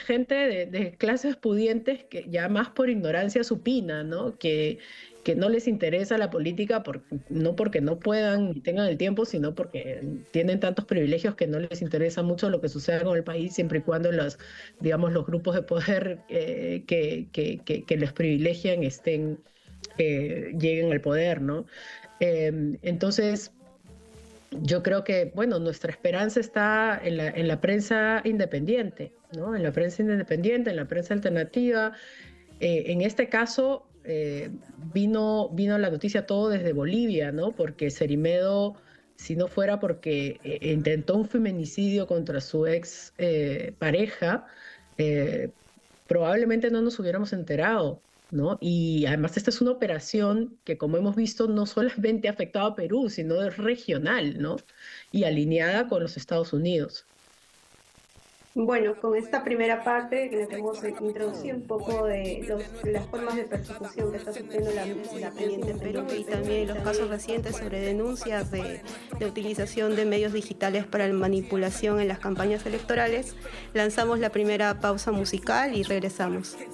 gente de clases pudientes que ya más por ignorancia supina, ¿no? Que no les interesa la política no porque no puedan ni tengan el tiempo, sino porque tienen tantos privilegios que no les interesa mucho lo que suceda con el país, siempre y cuando digamos, los grupos de poder que les privilegian lleguen al poder, ¿no? Entonces, yo creo que, bueno, nuestra esperanza está en la prensa independiente, ¿no? En la prensa independiente, en la prensa alternativa. En este caso, vino la noticia todo desde Bolivia, ¿no? Porque Cerimedo, si no fuera porque intentó un feminicidio contra su ex pareja, eh, probablemente no nos hubiéramos enterado, ¿no? Y además esta es una operación que, como hemos visto, no solamente ha afectado a Perú, sino es regional, ¿no? Y alineada con los Estados Unidos. Bueno, con esta primera parte en la que hemos introducido un poco de las formas de persecución que está sufriendo la En prensa en Perú y Perú también y los casos también recientes sobre denuncias de utilización de medios digitales para la manipulación en las campañas electorales, lanzamos la primera pausa musical y regresamos.